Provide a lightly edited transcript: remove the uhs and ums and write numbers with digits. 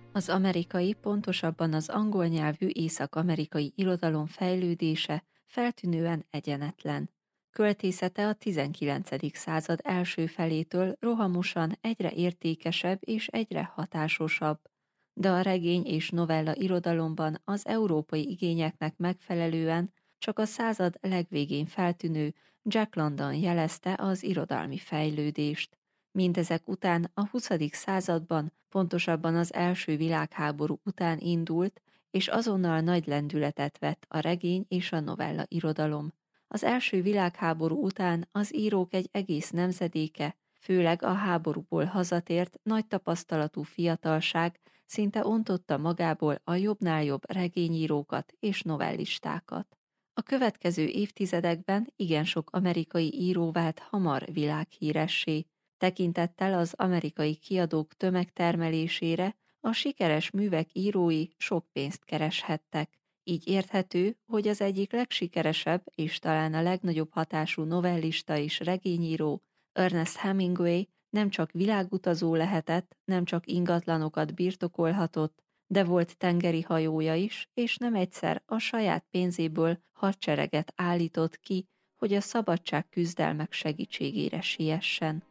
Az amerikai, pontosabban az angol nyelvű észak-amerikai irodalom fejlődése feltűnően egyenetlen. Költészete a 19. század első felétől rohamosan egyre értékesebb és egyre hatásosabb, de a regény és novella irodalomban az európai igényeknek megfelelően csak a század legvégén feltűnő Jack London jelezte az irodalmi fejlődést. Mindezek után a 20. században, pontosabban az első világháború után indult, és azonnal nagy lendületet vett a regény és a novella irodalom. Az első világháború után az írók egy egész nemzedéke, főleg a háborúból hazatért, nagy tapasztalatú fiatalság szinte ontotta magából a jobbnál jobb regényírókat és novellistákat. A következő évtizedekben igen sok amerikai író vált hamar világhíressé. Tekintettel az amerikai kiadók tömegtermelésére a sikeres művek írói sok pénzt kereshettek. Így érthető, hogy az egyik legsikeresebb és talán a legnagyobb hatású novellista és regényíró, Ernest Hemingway nem csak világutazó lehetett, nem csak ingatlanokat birtokolhatott, de volt tengeri hajója is, és nem egyszer a saját pénzéből hadsereget állított ki, hogy a szabadság küzdelmek segítségére siessen.